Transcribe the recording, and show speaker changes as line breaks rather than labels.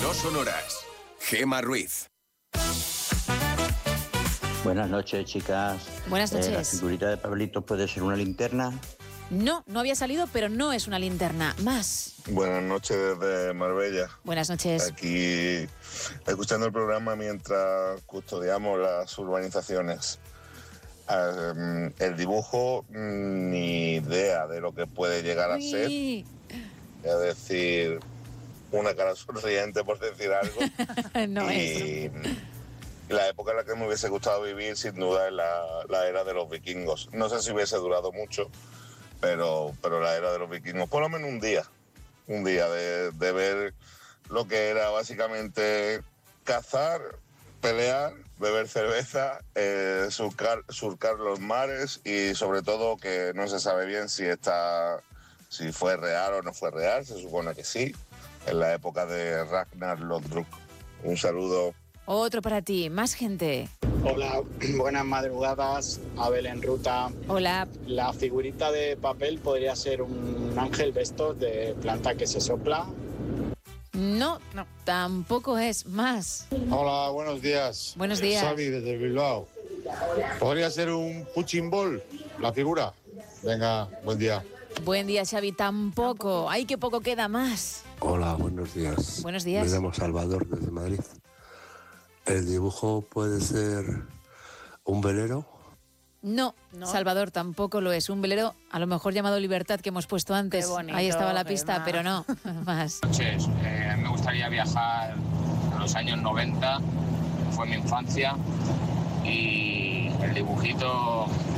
No sonoras. Gema Ruiz.
Buenas noches, chicas.
Buenas noches.
¿La figurita de Pablito puede ser una linterna?
No había salido, pero no es una linterna. Más.
Buenas noches desde Marbella.
Buenas noches.
Aquí escuchando el programa mientras custodiamos las urbanizaciones. El dibujo, ni idea de lo que puede llegar a ser. Es decir, una cara sonriente, por decir algo.
No
y
es.
la época en la que me hubiese gustado vivir, sin duda, es la era de los vikingos. No sé si hubiese durado mucho, pero la era de los vikingos, por lo menos un día de ver lo que era básicamente cazar, pelear, beber cerveza, surcar los mares y sobre todo que no se sabe bien si fue real o no fue real, se supone que sí, en la época de Ragnar Lodbrok. Un saludo.
Otro para ti, más gente.
Hola, buenas madrugadas, Abel en ruta.
Hola.
La figurita de papel podría ser un ángel de estos de planta que se sopla.
No, tampoco es. Más.
Hola, buenos días.
Buenos días.
Xavi desde Bilbao. ¿Podría ser un punching ball, la figura? Venga, buen día.
Buen día, Xavi. Tampoco. Ay, qué poco queda. Más.
Hola, buenos días.
Buenos días.
Me llamo Salvador desde Madrid. ¿El dibujo puede ser un velero?
No, Salvador tampoco lo es. Un velero, a lo mejor llamado Libertad, que hemos puesto antes.
bonito,
Ahí estaba la
Gemma.
pista, pero no. Más.
Noches. A mí me gustaría viajar a los años 90, fue mi infancia, y el dibujito